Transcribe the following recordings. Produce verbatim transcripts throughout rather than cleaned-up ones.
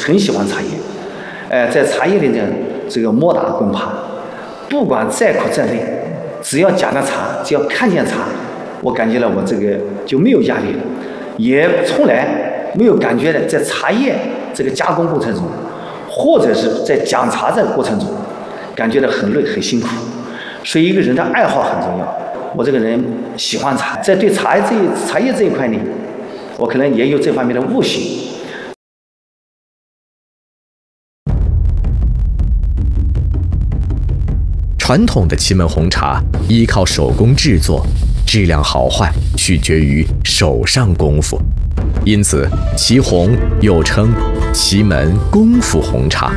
很喜欢茶叶。呃，在茶叶里呢，这个摸打滚爬，不管再苦再累，只要讲到茶，只要看见茶，我感觉了我这个就没有压力了，也从来没有感觉的在茶叶这个加工过程中，或者是在讲茶这个过程中，感觉到很累很辛苦。所以一个人的爱好很重要。我这个人喜欢茶，在对茶这茶叶这一块呢，我可能也有这方面的悟性。 传统的祁门红茶依靠手工制作，质量好坏取决于手上功夫，因此祁红又称祁门功夫红茶。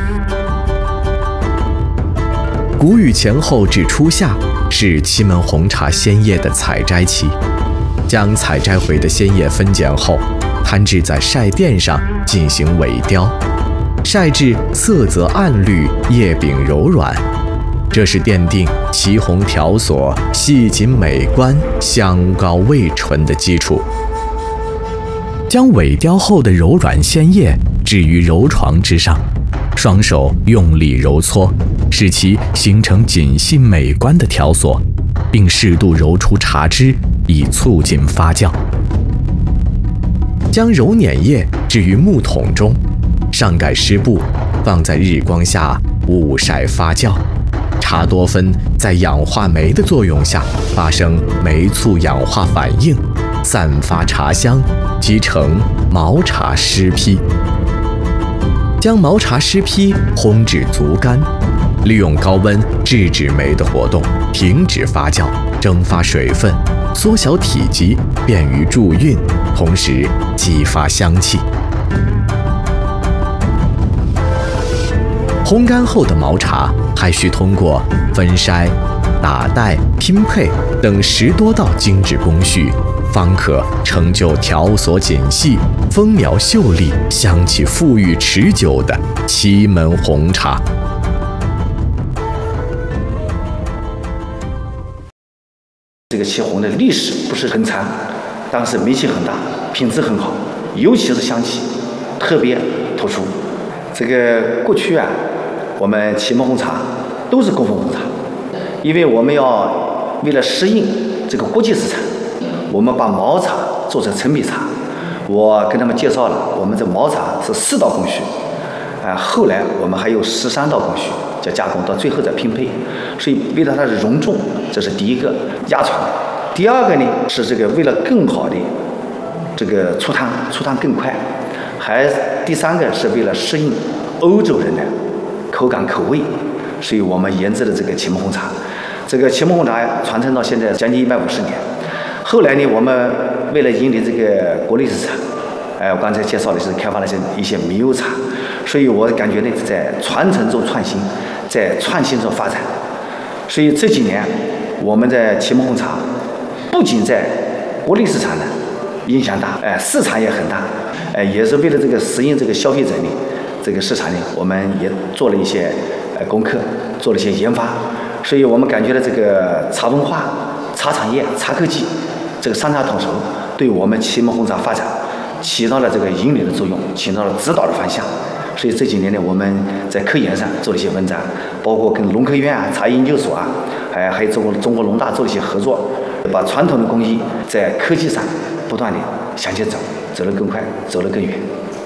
谷雨前后至初夏是祁门红茶鲜叶的采摘期，将采摘回的鲜叶分拣后，摊置在晒垫上进行萎雕，晒至色泽暗绿，叶柄柔软。这是奠定祁红条索细紧美观、香高味醇的基础。将萎雕后的柔软鲜叶置于柔床之上，双手用力揉搓，使其形成紧细美观的条索，并适度揉出茶汁，以促进发酵。将揉捻叶置于木桶中，上盖湿布，放在日光下捂晒发酵。茶多酚在氧化酶的作用下发生酶促氧化反应，散发茶香，即成毛茶湿坯。将毛茶湿坯烘至足干，利用高温制止酶的活动，停止发酵，蒸发水分，缩小体积，便于助运，同时激发香气。烘干后的毛茶还需通过分筛、打带、拼配等十多道精致工序，方可成就条索紧细、风苗秀丽、香气馥郁持久的祁门红茶。 这个祁红的历史不是很长，但是名气很大，品质很好，尤其是香气特别突出。这个过去啊，我们祁门红茶都是功夫红茶，因为我们要为了适应这个国际市场，我们把毛茶做成陈皮茶。我跟他们介绍了，我们这毛茶是四道工序，啊，后来我们还有十三道工序，叫加工，到最后再拼配。所以为了它的容重，这是第一个压床。第二个呢是这个为了更好的这个出汤，出汤更快。还第三个是为了适应欧洲人的口感口味，所以我们研制的这个祁门红茶。这个祁门红茶传承到现在将近一百五十年。后来呢，我们为了引领这个国内市场，哎，我刚才介绍的是开发了一些米油茶，所以我感觉呢，在传承中创新，在创新中发展。所以这几年，我们在祁门红茶不仅在国内市场呢影响大，哎，市场也很大，哎，也是为了这个适应这个消费者呢这个市场呢，我们也做了一些呃功课，做了一些研发。所以我们感觉到这个茶文化、茶产业、茶科技这个三大统筹，对我们祁门红茶发展起到了这个引领的作用，起到了指导的方向。所以这几年呢，我们在科研上做了一些文章，包括跟农科院啊、茶研究所啊，还还有中国中国农大做了一些合作，把传统的工艺在科技上不断的向前走，走得更快，走得更远。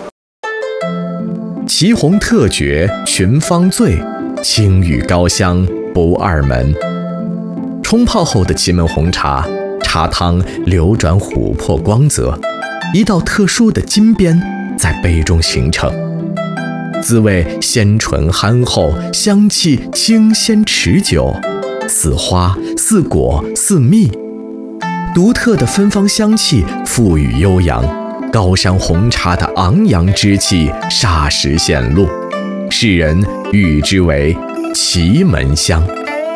祁红特绝群芳醉，清郁高香不二门。冲泡后的祁门红茶，茶汤流转琥珀光泽，一道特殊的金边在杯中形成，滋味鲜醇憨厚，香气清鲜持久，似花似果似蜜。独特的芬芳香气馥郁悠扬，高山红茶的昂扬之气霎时显露，世人誉之为祁门香。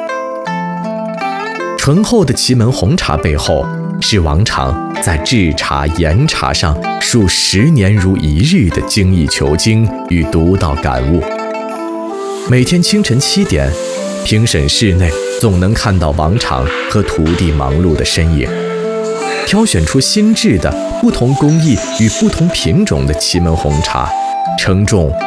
醇厚的祁门红茶背后，是王厂在制茶研茶上数十年如一日的精益求精与独到感悟。每天清晨七点，评审室内总能看到王厂和徒弟忙碌的身影，挑选出新制的不同工艺与不同品种的祁门红茶，称重